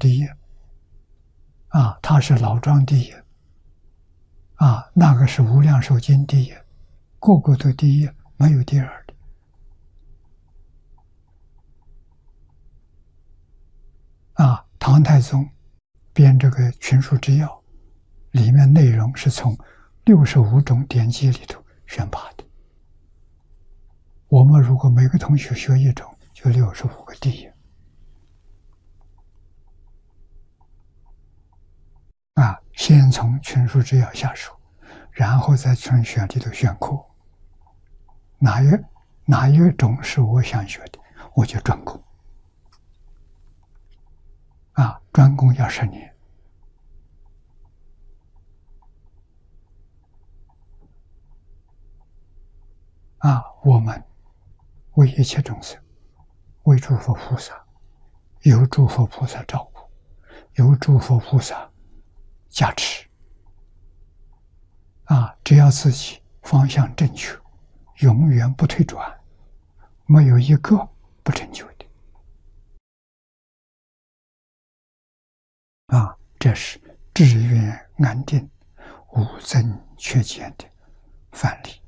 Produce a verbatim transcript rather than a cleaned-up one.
第一啊，他是老庄第一啊，那个是无量寿经第一，个个都第一，没有第二的啊。唐太宗编这个群书之要，里面内容是从六十五种典籍里头选拔的。我们如果每个同学学一种，就六十五个第一啊。先从群书之要下手，然后再从选里头选课，哪一哪一种是我想学的，我就专攻啊，专攻要十年啊。我们为一切众生，为诸佛菩萨，由诸佛菩萨照顾，由诸佛菩萨加持啊！只要自己方向正确，永远不退转，没有一个不成就的啊！这是志愿安定、无增缺减的范例。